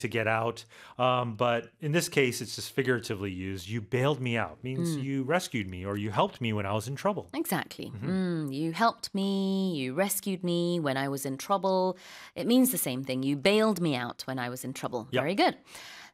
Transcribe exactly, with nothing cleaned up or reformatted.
to get out. Um, but in this case, it's just figuratively used. You bailed me out means Mm. you rescued me or you helped me when I was in trouble. Exactly. Hmm. Mm, you helped me, you rescued me when I was in trouble. It means the same thing. You bailed me out when I was in trouble. Yep. Very good.